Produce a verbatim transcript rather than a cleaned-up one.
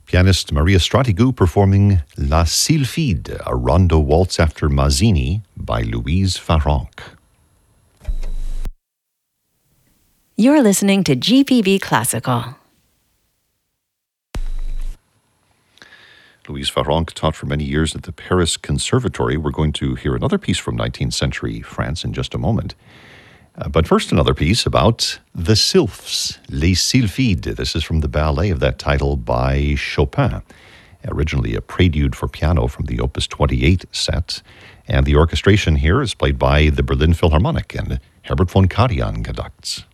Pianist Maria Stratigou performing La Sylphide, a rondo waltz after Mazzini by Louise Farrenc. You're listening to G P B Classical. Louise Farrenc taught for many years at the Paris Conservatory. We're going to hear another piece from nineteenth century France in just a moment. Uh, but first, another piece about the Sylphs, Les Sylphides. This is from the ballet of that title by Chopin, originally a prelude for piano from the Opus twenty-eight set. And the orchestration here is played by the Berlin Philharmonic, and Herbert von Karajan conducts.